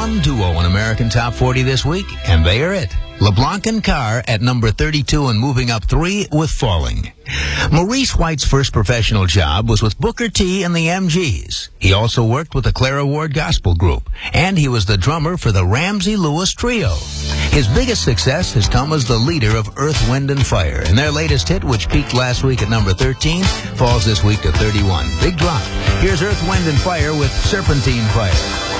one duo in American Top 40 this week, and they are it. LeBlanc and Carr at number 32 and moving up 3 with Falling. Maurice White's first professional job was with Booker T and the MGs. He also worked with the Clara Ward Gospel Group, and he was the drummer for the Ramsey Lewis Trio. His biggest success has come as the leader of Earth, Wind & Fire, and their latest hit, which peaked last week at number 13, falls this week to 31. Big drop. Here's Earth, Wind & Fire with Serpentine Fire.